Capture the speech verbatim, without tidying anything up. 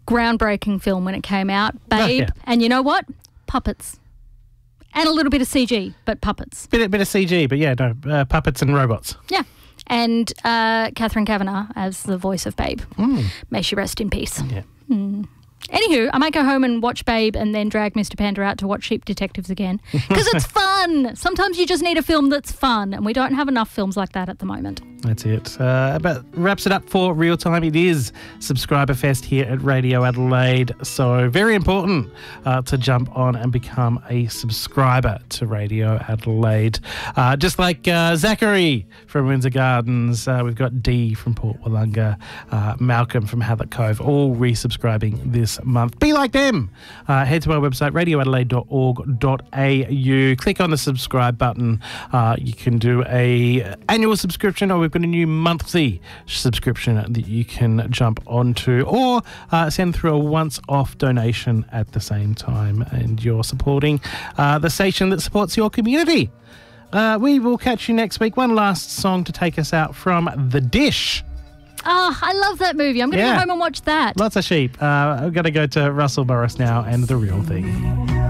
groundbreaking film when it came out, Babe. Oh, yeah. And you know what? Puppets. And a little bit of C G, but puppets. Bit, bit of C G, but yeah, no, uh, puppets and robots. Yeah. And uh, Catherine Kavanagh as the voice of Babe. Mm. May she rest in peace. Yeah. Mm. Anywho, I might go home and watch Babe and then drag Mister Panda out to watch Sheep Detectives again. Because it's fun. Sometimes you just need a film that's fun, and we don't have enough films like that at the moment. That's it. Uh, but wraps it up for Real Time. It is Subscriber Fest here at Radio Adelaide. So very important uh, to jump on and become a subscriber to Radio Adelaide. Uh, just like uh, Zachary from Windsor Gardens, uh, we've got Dee from Port Wollonga, uh, Malcolm from Havelock Cove, all resubscribing this month. Be like them. Uh, head to our website, radio adelaide dot org dot a u. Click on the subscribe button. Uh, you can do a annual subscription, or we've got a new monthly subscription that you can jump onto, or uh, send through a once-off donation at the same time, and you're supporting uh, the station that supports your community. Uh, we will catch you next week. One last song to take us out from The Dish. Oh, I love that movie. I'm going to Yeah. go home and watch that. Lots of sheep. Uh, I'm going to go to Russell Morris now and The Real Thing.